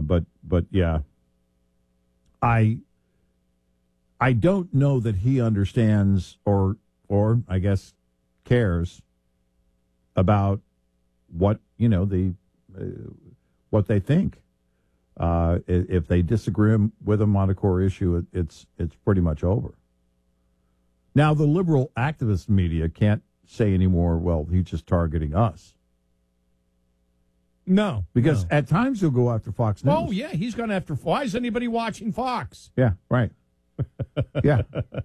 But yeah, I don't know that he understands or I guess cares about what what they think. If they disagree with him on a core issue, it's pretty much over. Now, the liberal activist media can't say anymore, well, he's just targeting us. No. Because at times he'll go after Fox News. Oh, yeah, he's gone after... Why is anybody watching Fox? Yeah, right. Yeah.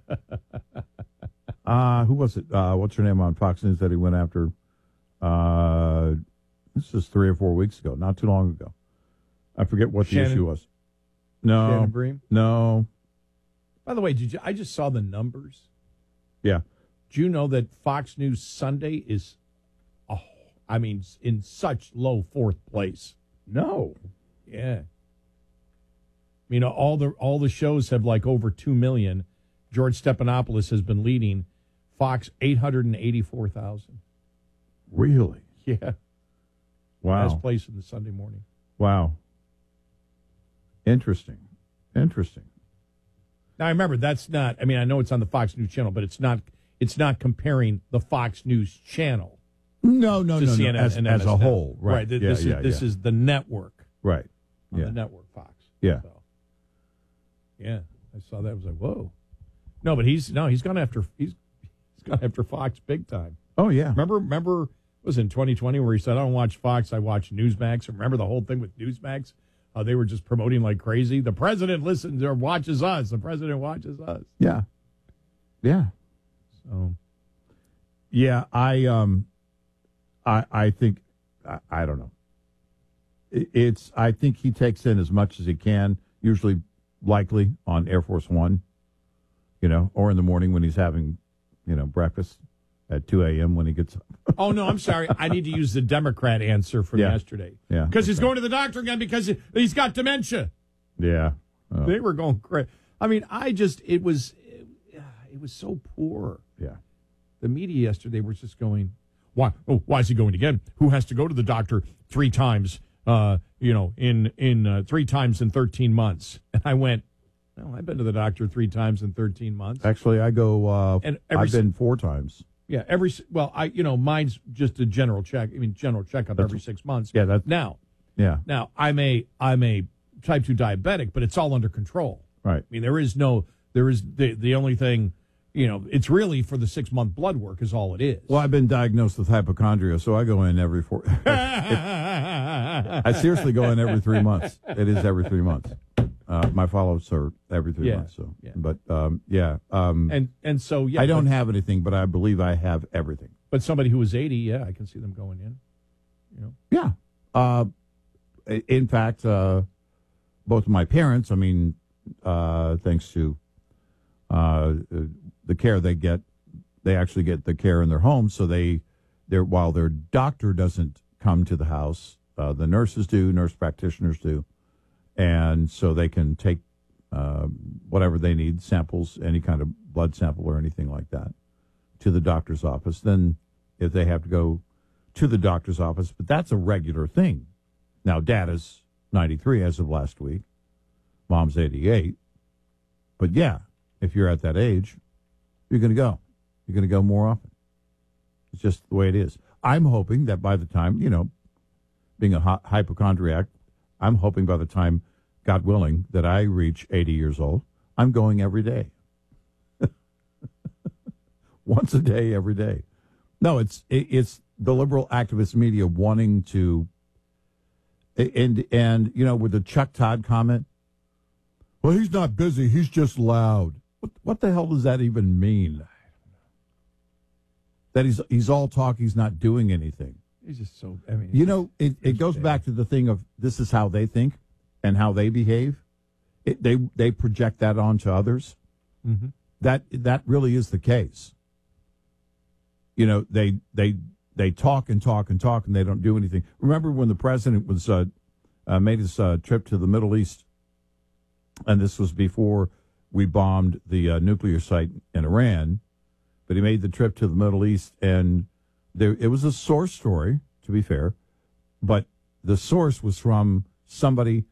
Who was it? What's her name on Fox News that he went after? This is 3 or 4 weeks ago, not too long ago. I forget what the issue was. No. Shannon Bream? No. By the way, I just saw the numbers. Yeah. Do you know that Fox News Sunday is, in such low fourth place? No. Yeah. All the shows have like over 2 million. George Stephanopoulos has been leading. Fox 884,000. Really? Yeah. Wow. Last place in the Sunday morning. Wow. Interesting. Now remember, that's not. I know it's on the Fox News channel, but it's not comparing the Fox News channel. No. CNN As a whole, right? This is the network, right? On the network, Fox. Yeah. So, yeah, I saw that. I was like, whoa. No, but he's gone after Fox big time. Oh yeah. Remember, it was in 2020 where he said, I don't watch Fox, I watch Newsmax. Remember the whole thing with Newsmax? They were just promoting like crazy. The president listens or watches us. The president watches us. Yeah. Yeah. So. Yeah, I think, I don't know. I think he takes in as much as he can, usually likely on Air Force One, or in the morning when he's having, breakfast at 2 a.m. when he gets up. Oh, no, I'm sorry. I need to use the Democrat answer from yesterday. Yeah. Because he's going to the doctor again because he's got dementia. Yeah. Oh. They were going crazy. It was so poor. Yeah. The media yesterday was just going, why is he going again? Who has to go to the doctor 3 times, in 3 times in 13 months? And I went, well, I've been to the doctor 3 times in 13 months. Actually, I go, I've been 4 times. Yeah, mine's just a general checkup every 6 months. Yeah, now, I'm a type 2 diabetic, but it's all under control. Right. there is the only thing, it's really for the 6-month blood work is all it is. Well, I've been diagnosed with hypochondria, so I go in every 4. I seriously go in every 3 months. It is every 3 months. My follow-ups are every 3 months. So, yeah. But and so I don't have anything, but I believe I have everything. But somebody who is 80, I can see them going in. Yeah. In fact, both of my parents. Thanks to the care they get, they actually get the care in their homes. So while their doctor doesn't come to the house, the nurses do, nurse practitioners do. And so they can take whatever they need, samples, any kind of blood sample or anything like that, to the doctor's office. Then if they have to go to the doctor's office, but that's a regular thing. Now, Dad is 93 as of last week. Mom's 88. But yeah, if you're at that age, you're going to go. You're going to go more often. It's just the way it is. I'm hoping that by the time, being a hypochondriac, I'm hoping by the time, God willing, that I reach 80 years old, I'm going every day. Once a day, every day. No, it's the liberal activist media wanting to, and with the Chuck Todd comment, well, he's not busy, he's just loud. What the hell does that even mean? That he's all talk, he's not doing anything. He's just so, it goes back to the thing of this is how they think and how they behave. They project that onto others. Mm-hmm. That really is the case. They talk and talk and talk and they don't do anything. Remember when the president was made his trip to the Middle East, and this was before we bombed the nuclear site in Iran, but he made the trip to the Middle East, and it was a source story, to be fair, but the source was from somebody